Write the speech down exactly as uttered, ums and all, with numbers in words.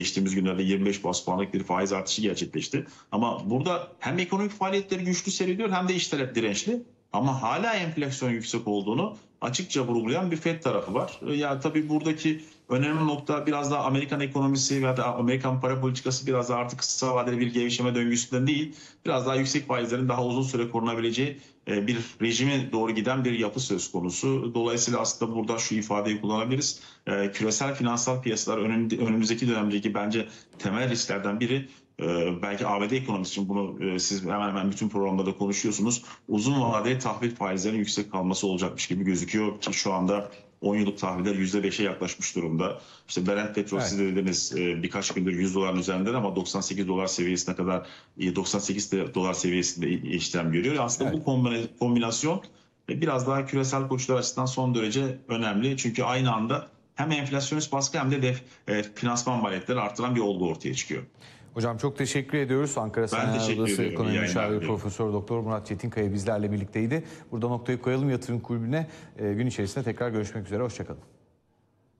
geçtiğimiz günlerde yirmi beş bas puanlık bir faiz artışı gerçekleşti. Ama burada hem ekonomik faaliyetleri güçlü seyrediyor hem de iş talep dirençli. Ama hala enflasyon yüksek olduğunu açıkça vurgulayan bir Fed tarafı var. Yani tabii buradaki önemli nokta biraz daha Amerikan ekonomisi ve da Amerikan para politikası biraz daha artık kısa vadeli bir gevşeme döngüsünden değil, biraz daha yüksek faizlerin daha uzun süre korunabileceği bir rejime doğru giden bir yapı söz konusu. Dolayısıyla aslında burada şu ifadeyi kullanabiliriz. Küresel finansal piyasalar önümüzdeki dönemdeki bence temel risklerden biri. Belki A B D ekonomisi için bunu siz hemen hemen bütün programlarda konuşuyorsunuz. Uzun vadeli tahvil faizlerinin yüksek kalması olacakmış gibi gözüküyor ki şu anda on yıllık tahviller yüzde beşe yaklaşmış durumda. İşte Brent petrol evet. Siz de dediniz birkaç gündür yüz doların üzerinde ama doksan sekiz dolar seviyesine kadar doksan sekiz dolar seviyesinde işlem görüyor. Aslında evet. Bu kombinasyon biraz daha küresel koşullar açısından son derece önemli. Çünkü aynı anda hem enflasyonist baskı hem de def, e, finansman maliyetleri artıran bir olgu ortaya çıkıyor. Hocam çok teşekkür ediyoruz. Ankara Sanayi Odası Ekonomi Müşaviri Profesör Doktor Murat Çetinkaya bizlerle birlikteydi. Burada noktayı koyalım. Yatırım Kulübü'ne e, gün içerisinde tekrar görüşmek üzere. Hoşçakalın.